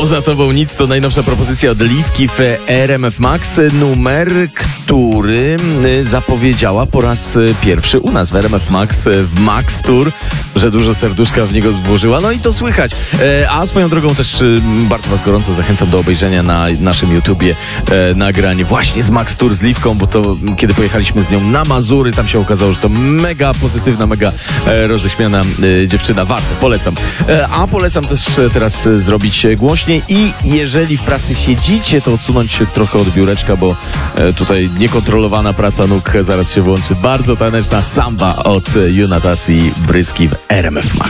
Poza tobą nic to najnowsza propozycja od Liwki w RMF Max. Numer, który zapowiedziała po raz pierwszy u nas w RMF Max, w Max Tour, że dużo serduszka w niego włożyła. No i to słychać. A swoją drogą też bardzo was gorąco zachęcam do obejrzenia na naszym YouTubie nagrań właśnie z Max Tour z Liwką, bo to kiedy pojechaliśmy z nią na Mazury, tam się okazało, że to mega pozytywna, mega roześmiana dziewczyna. Warto, polecam. A polecam też teraz zrobić głośniej i jeżeli w pracy siedzicie, to odsunąć się trochę od biureczka, bo tutaj niekontrolowana praca nóg zaraz się włączy. Bardzo taneczna samba od Junatas i Bryski w RMF Max.